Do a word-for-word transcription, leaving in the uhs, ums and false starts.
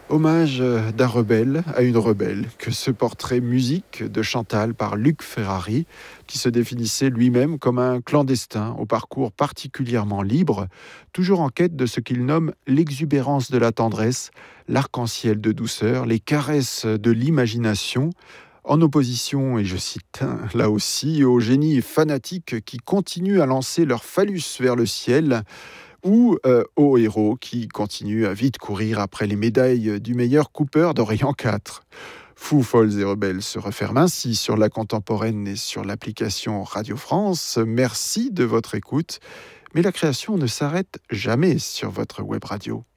Hommage euh, d'un rebelle à une rebelle, que ce portrait musique de Chantal par Luc Ferrari, qui se définissait lui-même comme un clandestin au parcours particulièrement libre, toujours en quête de ce qu'il nomme l'exubérance de la tendresse, l'arc-en-ciel de douceur, les caresses de l'imagination, en opposition, et je cite hein, là aussi, aux génies fanatiques qui continuent à lancer leur phallus vers le ciel, ou euh, aux héros qui continuent à vite courir après les médailles du meilleur Cooper d'Orient quatre. Fous, folles et rebelles se referme ainsi sur la contemporaine et sur l'application Radio France. Merci de votre écoute, mais la création ne s'arrête jamais sur votre web radio.